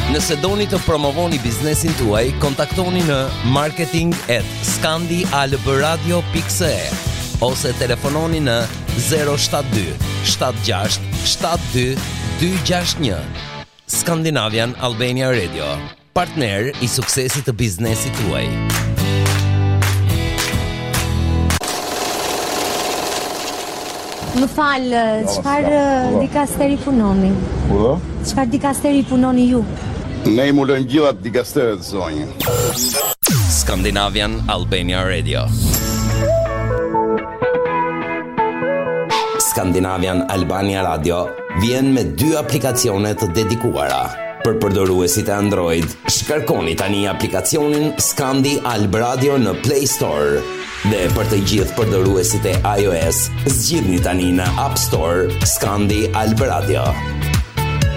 Nëse doni të promovoni biznesin tuaj, kontaktoni në marketing@scandialbradio.se ose telefononi në 072 76 72 261. Scandinavian Albania Radio, partner i suksesit të biznesit tuaj. Më falë, çfarë dikasteri punoni? Po? Çfarë dikasteri punoni ju? Ne I mulojmë gjithat dikasteret zonjë. Scandinavian Albania Radio. Scandinavian Albania Radio vjen me 2 aplikacione të dedikuara. Për përdoruesit e Android, shkarkoni tani aplikacionin Scandi Alb Radio në Play Store. Dhe për të gjithë përdoruesit e iOS, zgjidhni tani në App Store Scandi Alb Radio.